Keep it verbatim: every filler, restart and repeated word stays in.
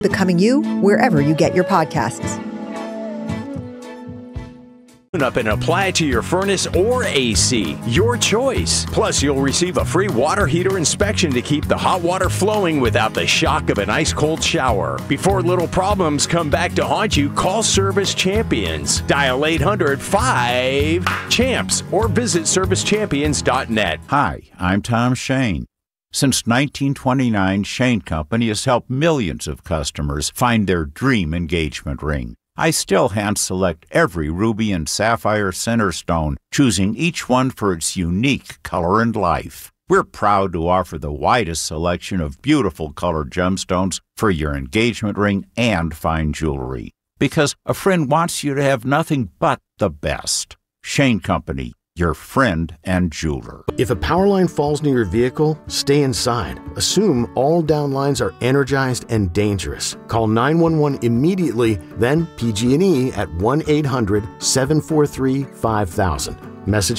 Becoming You, wherever you get your podcasts. Up and apply it to your furnace or A C. Your choice. Plus, you'll receive a free water heater inspection to keep the hot water flowing without the shock of an ice-cold shower. Before little problems come back to haunt you, call Service Champions. Dial eight hundred five champs or visit service champions dot net. Hi, I'm Tom Shane. Since nineteen twenty-nine, Shane Company has helped millions of customers find their dream engagement ring. I still hand-select every ruby and sapphire center stone, choosing each one for its unique color and life. We're proud to offer the widest selection of beautiful colored gemstones for your engagement ring and fine jewelry. Because a friend wants you to have nothing but the best. Shane Company, your friend and jeweler. If a power line falls near your vehicle, stay inside. Assume all down lines are energized and dangerous. Call nine one one immediately, then P G and E at one eight hundred seven four three five thousand. Message